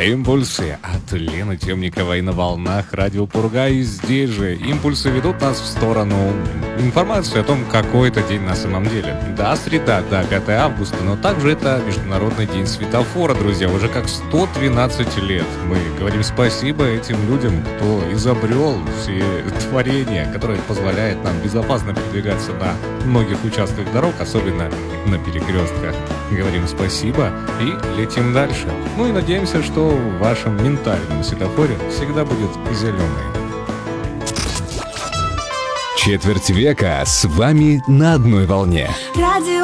Импульсы от Лены Темниковой на волнах Радио Пурга. И здесь же импульсы ведут нас в сторону информации о том, какой это день на самом деле. Да, среда, да, 5 августа, но также это Международный день светофора, друзья. Уже как 112 лет мы говорим спасибо этим людям, кто изобрел все творения, которые позволяют нам безопасно передвигаться на многих участках дорог, особенно на перекрестках. Говорим спасибо и летим дальше. Ну и надеемся, что в вашем ментальном светофоре всегда будет зеленый. Четверть века с вами на одной волне. Радио